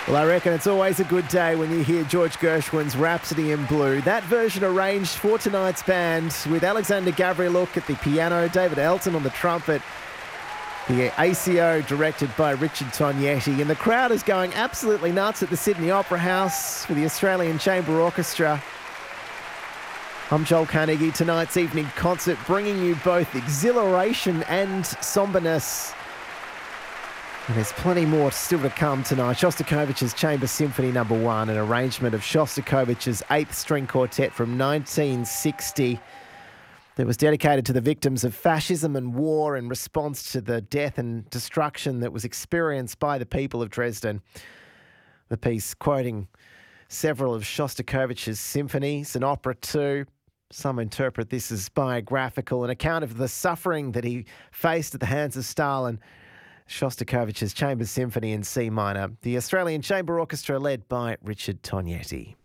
Well, I reckon it's always a good day when you hear George Gershwin's Rhapsody in Blue. That version arranged for tonight's band with Alexander Gavriluk at the piano, David Elton on the trumpet, the ACO directed by Richard Tognetti, and the crowd is going absolutely nuts at the Sydney Opera House for the Australian Chamber Orchestra. I'm Joel Carnegie. Tonight's evening concert bringing you both exhilaration and somberness. And there's plenty more still to come tonight. Shostakovich's Chamber Symphony No. 1, an arrangement of Shostakovich's 8th String Quartet from 1960 that was dedicated to the victims of fascism and war in response to the death and destruction that was experienced by the people of Dresden. The piece quoting several of Shostakovich's symphonies, an opera too. Some interpret this as biographical, an account of the suffering that he faced at the hands of Stalin. Shostakovich's Chamber Symphony in C minor. The Australian Chamber Orchestra led by Richard Tognetti.